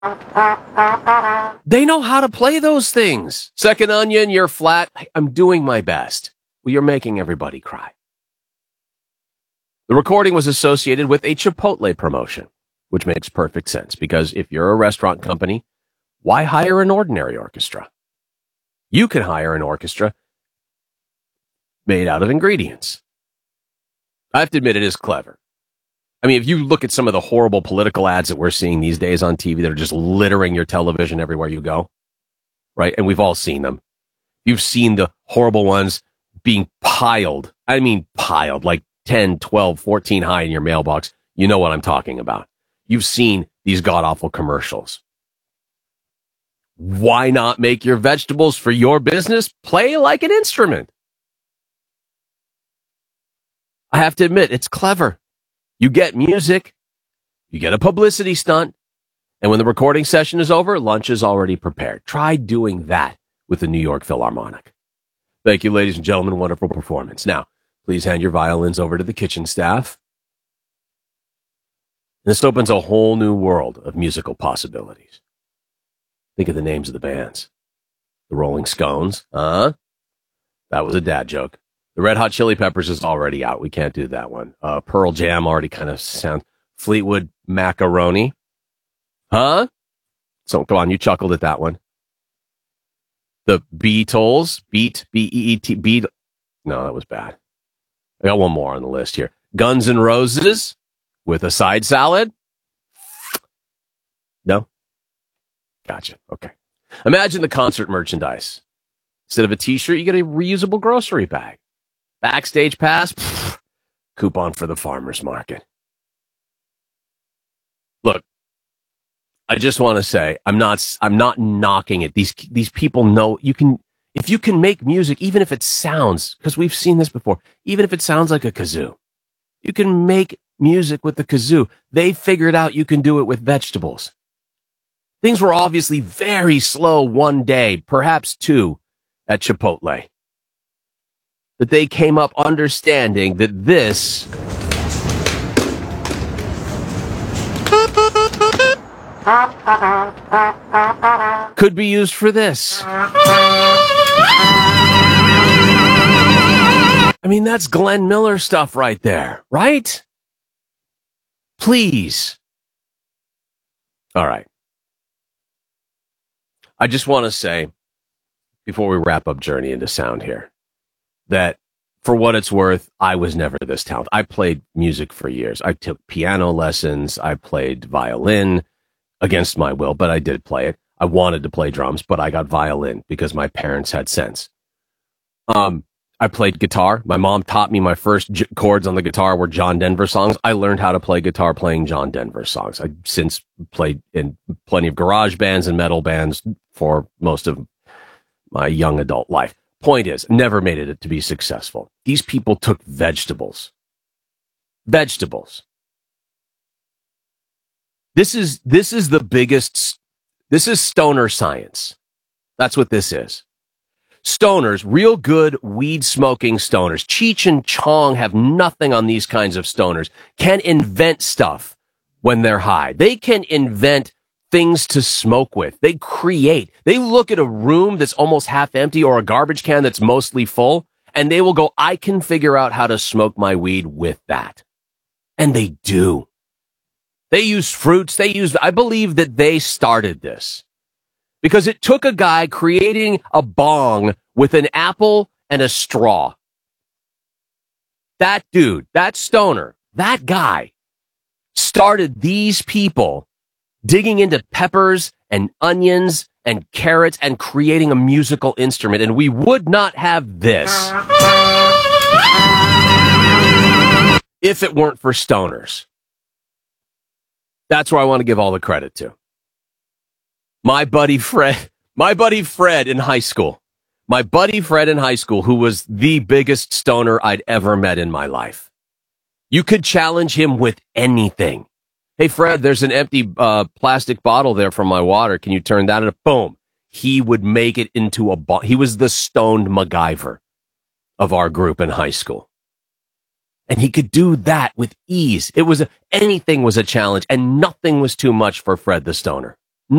They know how to play those things. Second Onion, you're flat. I'm doing my best. Well, you're making everybody cry. The recording was associated with a Chipotle promotion, which makes perfect sense because if you're a restaurant company, why hire an ordinary orchestra? You can hire an orchestra made out of ingredients. I have to admit, it is clever. I mean, if you look at some of the horrible political ads that we're seeing these days on TV that are just littering your television everywhere you go, right? And we've all seen them. You've seen the horrible ones being piled. I mean, piled like 10, 12, 14 high in your mailbox. You know what I'm talking about. You've seen these god-awful commercials. Why not make your vegetables for your business play like an instrument? I have to admit, it's clever. You get music, you get a publicity stunt, and when the recording session is over, lunch is already prepared. Try doing that with the New York Philharmonic. Thank you, ladies and gentlemen. Wonderful performance. Now, please hand your violins over to the kitchen staff. This opens a whole new world of musical possibilities. Think of the names of the bands. The Rolling Stones. That was a dad joke. The Red Hot Chili Peppers is already out. We can't do that one. Pearl Jam already kind of sounds. Fleetwood Macaroni. So come on, you chuckled at that one. The Beatles. B-E-E-T. Beat. No, that was bad. I got one more on the list here. Guns N' Roses with a side salad. No? Gotcha. Okay. Imagine the concert merchandise. Instead of a t-shirt, you get a reusable grocery bag. Backstage pass, coupon for the farmer's market. Look, I just want to say, I'm not knocking it. These people know if you can make music, even if it sounds, because we've seen this before, even if it sounds like a kazoo, you can make music with the kazoo. They figured out you can do it with vegetables. Things were obviously very slow one day, perhaps two, at Chipotle. That they came up understanding that this could be used for this. I mean, that's Glenn Miller stuff right there, right? Please. All right. I just want to say, before we wrap up Journey into Sound here, that for what it's worth, I was never this talented. I played music for years. I took piano lessons. I played violin against my will, but I did play it. I wanted to play drums, but I got violin because my parents had sense. I played guitar. My mom taught me my first chords on the guitar were John Denver songs. I learned how to play guitar playing John Denver songs. I've since played in plenty of garage bands and metal bands for most of my young adult life. Point is, never made it to be successful. These people took vegetables. Vegetables. This is the biggest, this is stoner science. That's what this is. Stoners, real good weed-smoking stoners. Cheech and Chong have nothing on these kinds of stoners. Can invent stuff when they're high. They can invent things to smoke with. They create. They look at a room that's almost half empty or a garbage can that's mostly full, and they will go, I can figure out how to smoke my weed with that. And they do. They use fruits. I believe that they started this. Because it took a guy creating a bong with an apple and a straw. That dude, that stoner, that guy started these people digging into peppers and onions and carrots and creating a musical instrument. And we would not have this if it weren't for stoners. That's where I want to give all the credit to. My buddy Fred in high school. My buddy Fred in high school, who was the biggest stoner I'd ever met in my life. You could challenge him with anything. Hey, Fred, there's an empty plastic bottle there from my water. Can you turn that into? Boom. He would make it into a bottle. He was the stoned MacGyver of our group in high school. And he could do that with ease. Anything was a challenge, and nothing was too much for Fred the Stoner.